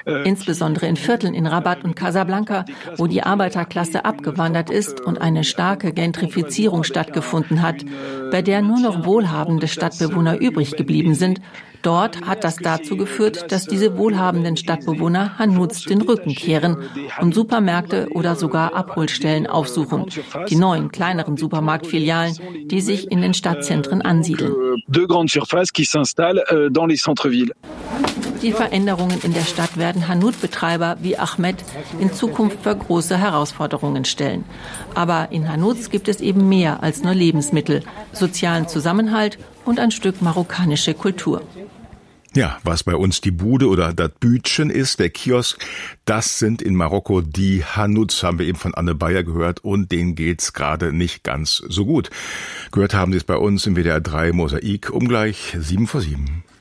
Insbesondere in Vierteln in Rabat und Casablanca, wo die Arbeiterklasse abgewandert ist und eine starke Gentrifizierung stattgefunden hat, bei der nur noch wohlhabende Stadtbewohner übrig geblieben sind. Dort hat das dazu geführt, dass diese wohlhabenden Stadtbewohner Hanouts den Rücken kehren und Supermärkte oder sogar Abholstellen aufsuchen. Die neuen, kleineren Supermarktfilialen, die sich in den Stadtzentren ansiedeln. Die Veränderungen in der Stadt werden Hanout-Betreiber wie Ahmed in Zukunft vor große Herausforderungen stellen. Aber in Hanouts gibt es eben mehr als nur Lebensmittel, sozialen Zusammenhalt und ein Stück marokkanische Kultur. Ja, was bei uns die Bude oder das Bütchen ist, der Kiosk, das sind in Marokko die Hanouts, haben wir eben von Anne Bayer gehört, und denen geht's gerade nicht ganz so gut. Gehört haben Sie es bei uns im WDR 3 Mosaik um gleich 7:07.